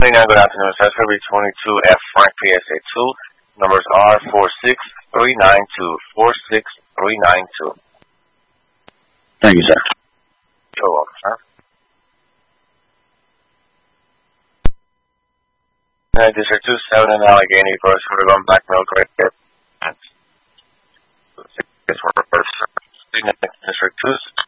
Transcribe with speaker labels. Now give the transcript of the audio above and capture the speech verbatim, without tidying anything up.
Speaker 1: twenty-nine, good afternoon, sir. February twenty-two, F Frank P S A two. Numbers are four six three nine two. four six three nine two.
Speaker 2: Thank you, sir.
Speaker 1: You're welcome, sir. And District two seven in Allegheny, first for the black milk right there. District two